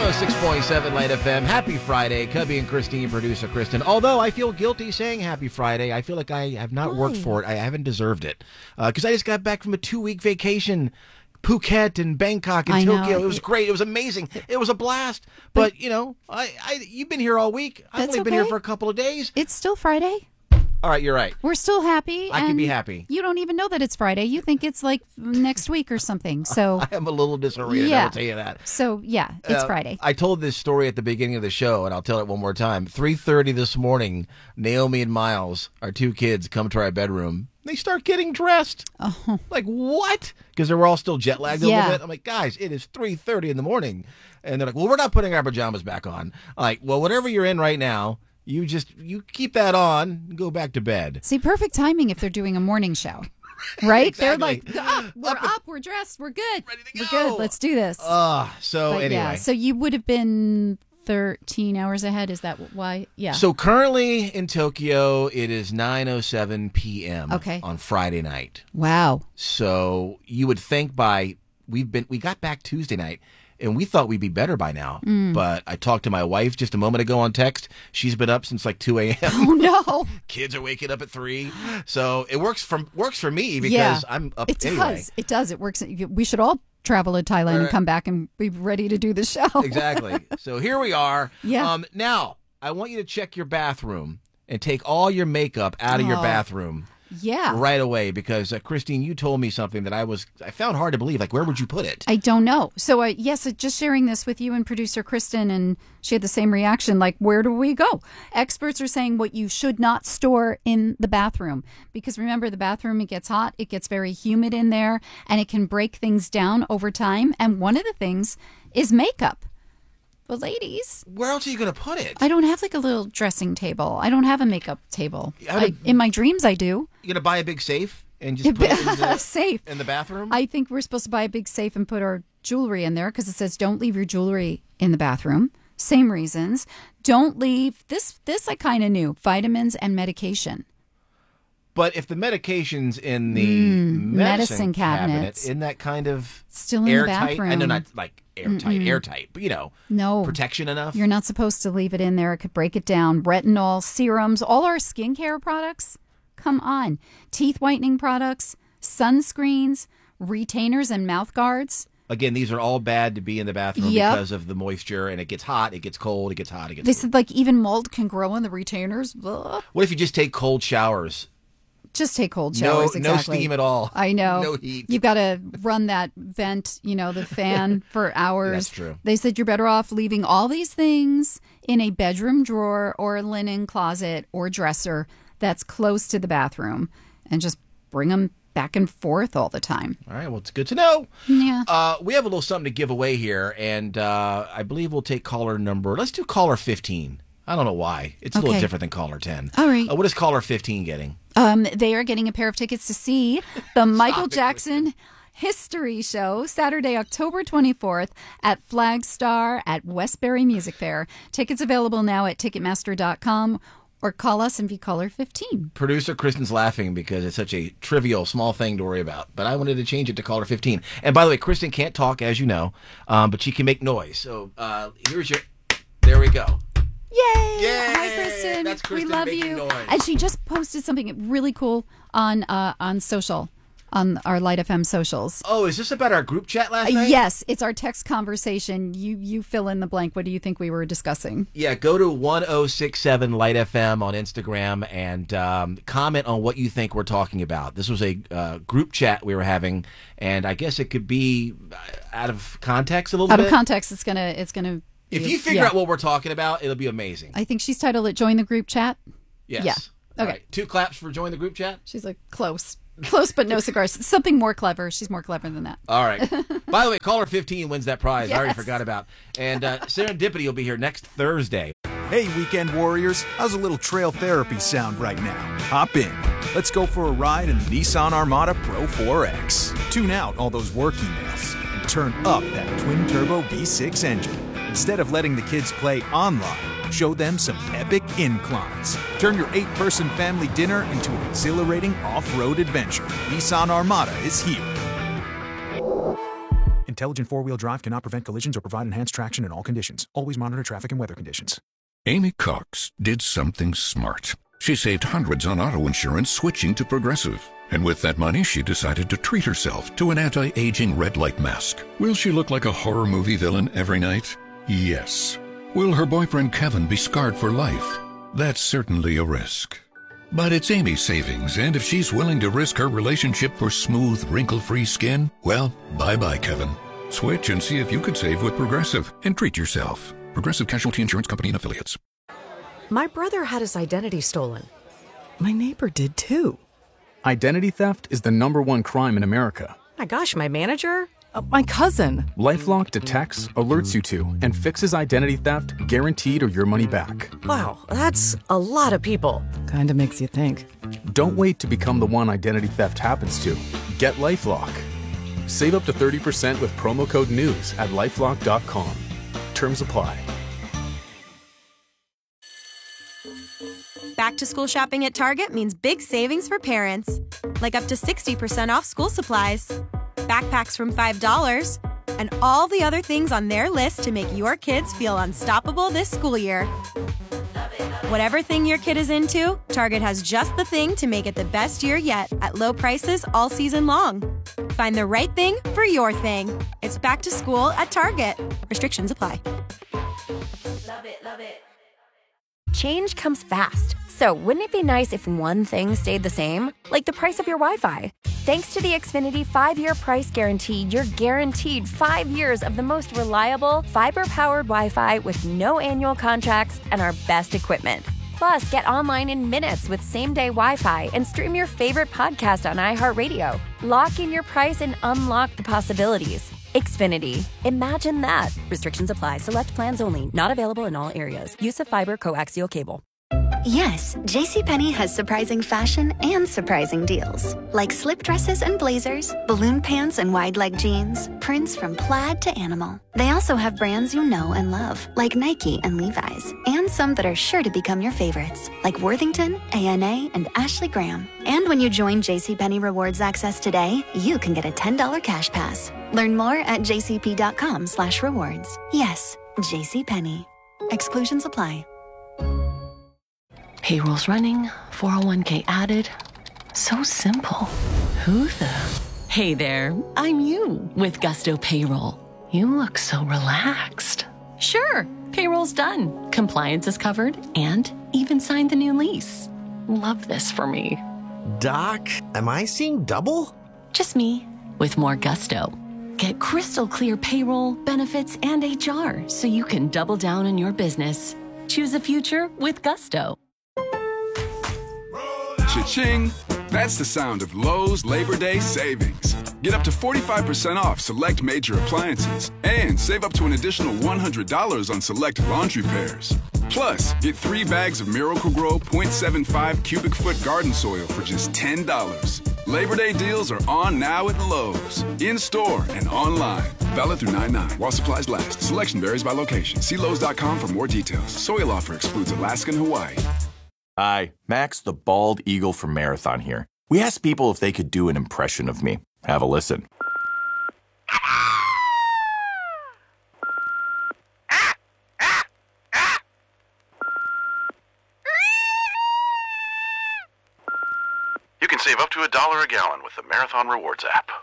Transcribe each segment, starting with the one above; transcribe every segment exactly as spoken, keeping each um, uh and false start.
one oh six point seven Light F M. Happy Friday. Cubby and Christine, producer Kristen. Although I feel guilty saying happy Friday, I feel like I have not Why? worked for it. I haven't deserved it. Because uh, I just got back from a two-week vacation. Phuket and Bangkok and I Tokyo. know. It was great. It was amazing. It was a blast. But, you know, I, I you've been here all week. I've That's only been here okay. for a couple of days. It's still Friday. All right, you're right. We're still happy. I can and be happy. You don't even know that it's Friday. You think it's like next week or something. So, I am a little disoriented, Yeah. I will tell you that. so yeah, it's Uh, Friday. I told this story at the beginning of the show, and I'll tell it one more time. three thirty this morning, Naomi and Miles, our two kids, come to our bedroom. They start getting dressed. Oh, Like, what? Because they were all still jet lagged a Yeah. little bit. I'm like, guys, it is three thirty in the morning. And they're like, well, we're not putting our pajamas back on. I'm like, well, whatever you're in right now, you just, you keep that on and go back to bed. see, perfect timing if they're doing a morning show, right? Exactly. They're like, up, we're Up up, and- we're dressed, we're good, Ready to we're go. good. Let's do this. Uh, so But anyway. yeah, so you would have been thirteen hours ahead. Is that why? Yeah. So currently in Tokyo, it is nine oh seven p.m. Okay. on Friday night. wow. So you would think by we've been we got back Tuesday night and we thought we'd be better by now. Mm. But I talked to my wife just a moment ago on text. She's been up since like two a.m. Oh no. Kids are waking up at three. So it works from works for me because Yeah. I'm up It anyway. does. It does. It works. We should all travel to Thailand and Right. come back and be ready to do the show. Exactly. So here we are. Yeah. Um, now, I want you to check your bathroom and take all your makeup out of your Oh. bathroom Yeah. right away because, uh, Christine, you told me something that I was I found hard to believe. Like, where would you put it? I don't know. So, uh, yes, uh, just sharing this with you and producer Kristen, and she had the same reaction. Like, where do we go? Experts are saying what you should not store in the bathroom. Because remember, the bathroom, it gets hot, it gets very humid in there, and it can break things down over time. And one of the things is makeup. But ladies, Where else are you going to put it? I don't have like a little dressing table. I don't have a makeup table. How did- I, in my dreams, I do. You going to buy a big safe and just put it in the, Safe. in the bathroom? I think we're supposed to buy a big safe and put our jewelry in there because it says don't leave your jewelry in the bathroom. Same reasons. Don't leave this. This I kind of knew. Vitamins and medication. But if the medication's in the Mm, medicine, medicine cabinet, cabinets. isn't that kind of Still in the airtight? bathroom. I know not like airtight, airtight, but you know, No, protection enough. you're not supposed to leave it in there. It could break it down. Retinol, serums, all our skincare products. Come on, teeth whitening products, sunscreens, retainers, and mouth guards. Again, these are all bad to be in the bathroom Yep. because of the moisture, and it gets hot, it gets cold, it gets hot, it gets They cold. said like even mold can grow in the retainers. Ugh. What if you just take cold showers? Just take cold No, showers. no exactly. steam at all. I know. No heat. You've got to run that vent, you know, the fan for hours. That's true. They said you're better off leaving all these things in a bedroom drawer or a linen closet or dresser that's close to the bathroom and just bring them back and forth all the time. All right, well, it's good to know. Yeah. Uh, we have a little something to give away here, and uh, I believe we'll take caller number. Let's do caller fifteen. I don't know why. It's a little Okay. different than caller ten. All right. Uh, what is caller fifteen getting? Um, they are getting a pair of tickets to see the Michael it, Jackson History Show Saturday, October twenty-fourth at Flagstar at Westbury Music Fair. Tickets available now at Ticketmaster dot com or call us and be caller fifteen. Producer Kristen's laughing because it's such a trivial, small thing to worry about. But I wanted to change it to caller fifteen. And by the way, Kristen can't talk, as you know, um, but she can make noise. So uh, here's your... There we go. Yay! Yay! Hi, Kristen. That's Kristen we love making you. noise. And she just posted something really cool on uh, on social, on our Light F M socials. Oh, is this about our group chat last Uh, night? yes, it's our text conversation. You you fill in the blank. What do you think we were discussing? Yeah, go to one oh six seven Light F M on Instagram and um, comment on what you think we're talking about. This was a uh, group chat we were having, and I guess it could be uh, out of context a little Out bit. of context, it's gonna it's gonna. If be- you figure yeah. out what we're talking about, it'll be amazing. I think she's titled it "Join the Group Chat." Yes. Yeah. All Okay. right. Two claps for join the group chat. She's like close, close, but no cigars. Something more clever. She's more clever than that. All right. By the way, caller fifteen wins that prize. I already Yes. forgot about. And uh, Serendipity will be here next Thursday. Hey, weekend warriors, how's a little trail therapy sound right now? Hop in. Let's go for a ride in the Nissan Armada Pro four X. Tune out all those work emails and turn up that twin-turbo V six engine. Instead of letting the kids play online, show them some epic inclines. Turn your eight-person family dinner into an exhilarating off-road adventure. Nissan Armada is here. Intelligent four-wheel drive cannot prevent collisions or provide enhanced traction in all conditions. Always monitor traffic and weather conditions. Amy Cox did something smart. She saved hundreds on auto insurance switching to Progressive. And with that money, she decided to treat herself to an anti-aging red light mask. Will she look like a horror movie villain every night? Yes. Will her boyfriend Kevin be scarred for life? That's certainly a risk. But it's Amy's savings, and if she's willing to risk her relationship for smooth, wrinkle-free skin, well, bye-bye, Kevin. Switch and see if you could save with Progressive and treat yourself. Progressive Casualty Insurance Company and Affiliates. My brother had his identity stolen. My neighbor did too. Identity theft is the number one crime in America. My gosh, my manager? Uh, my cousin. LifeLock detects, alerts you to, and fixes identity theft guaranteed or your money back. Wow, that's a lot of people. Kinda makes you think. Don't wait to become the one identity theft happens to. Get LifeLock. Save up to thirty percent with promo code NEWS at lifelock dot com. Terms apply. Back to school shopping at Target means big savings for parents. Like up to sixty percent off school supplies, backpacks from five dollars, and all the other things on their list to make your kids feel unstoppable this school year. Whatever thing your kid is into, Target has just the thing to make it the best year yet at low prices all season long. Find the right thing for your thing. It's back to school at Target. Restrictions apply. Love it, love it. Change comes fast, so wouldn't it be nice if one thing stayed the same? Like the price of your Wi-Fi. Thanks to the Xfinity five-year price guarantee, you're guaranteed five years of the most reliable, fiber-powered Wi-Fi with no annual contracts and our best equipment. Plus, get online in minutes with same-day Wi-Fi and stream your favorite podcast on iHeartRadio. Lock in your price and unlock the possibilities. Xfinity. Imagine that. Restrictions apply. Select plans only. Not available in all areas. Use of fiber coaxial cable. Yes, JCPenney has surprising fashion and surprising deals. Like slip dresses and blazers, balloon pants and wide leg jeans, prints from plaid to animal. They also have brands you know and love, like Nike and Levi's, and some that are sure to become your favorites, like Worthington, A N A, and Ashley Graham. And when you join JCPenney Rewards Access today, you can get a ten dollars cash pass. Learn more at jcp.com slash rewards. Yes, JCPenney. Exclusions apply. Payroll's running, four oh one k added. So simple. Who the? Hey there, I'm you with Gusto Payroll. You look so relaxed. Sure, payroll's done. Compliance is covered and even signed the new lease. Love this for me. Doc, am I seeing double? Just me with more gusto. Get crystal clear payroll, benefits, and H R so you can double down on your business. Choose a future with Gusto. Cha-ching! That's the sound of Lowe's Labor Day savings. Get up to forty-five percent off select major appliances and save up to an additional one hundred dollars on select laundry pairs. Plus, get three bags of Miracle-Gro point seven five cubic foot garden soil for just ten dollars. Labor Day deals are on now at Lowe's. In-store and online. Valid through nine nine while supplies last. Selection varies by location. See Lowe's dot com for more details. Soil offer excludes Alaska and Hawaii. Hi, Max the Bald Eagle from Marathon here. We asked people if they could do an impression of me. Have a listen. You can save up to a dollar a gallon with the Marathon Rewards app.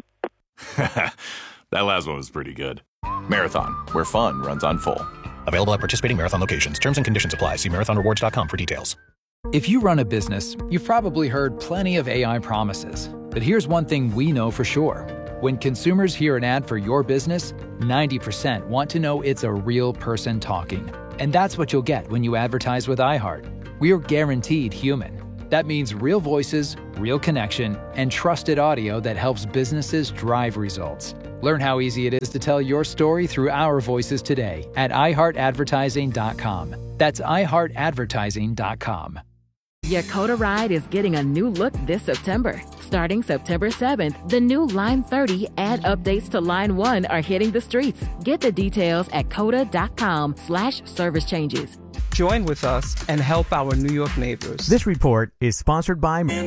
That last one was pretty good. Marathon, where fun runs on full. Available at participating Marathon locations. Terms and conditions apply. See marathon rewards dot com for details. If you run a business, you've probably heard plenty of A I promises. But here's one thing we know for sure. When consumers hear an ad for your business, ninety percent want to know it's a real person talking. And that's what you'll get when you advertise with iHeart. We're guaranteed human. That means real voices, real connection, and trusted audio that helps businesses drive results. Learn how easy it is to tell your story through our voices today at i heart advertising dot com. That's i heart advertising dot com. Yakota Ride is getting a new look this September. Starting September seventh, the new Line thirty and updates to Line one are hitting the streets. Get the details at coda dot com slash service changes. Join with us and help our New York neighbors. This report is sponsored by